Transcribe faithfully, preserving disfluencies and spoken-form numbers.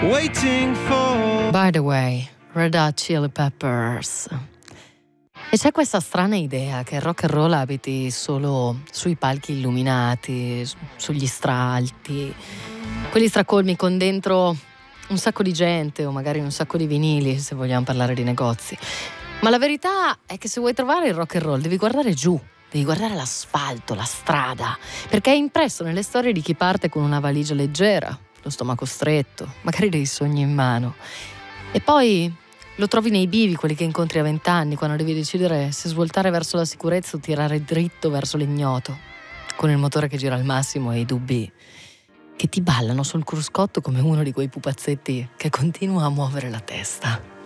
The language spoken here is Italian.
waiting for. By the way, Red Hot Chili Peppers. E c'è questa strana idea che il rock and roll abiti solo sui palchi illuminati, sugli stralti, quelli stracolmi con dentro un sacco di gente o magari un sacco di vinili, se vogliamo parlare di negozi. Ma la verità è che se vuoi trovare il rock and roll devi guardare giù, devi guardare l'asfalto, la strada, perché è impresso nelle storie di chi parte con una valigia leggera, lo stomaco stretto, magari dei sogni in mano. E poi lo trovi nei bivi, quelli che incontri a vent'anni, quando devi decidere se svoltare verso la sicurezza o tirare dritto verso l'ignoto, con il motore che gira al massimo e i dubbi che ti ballano sul cruscotto come uno di quei pupazzetti che continua a muovere la testa.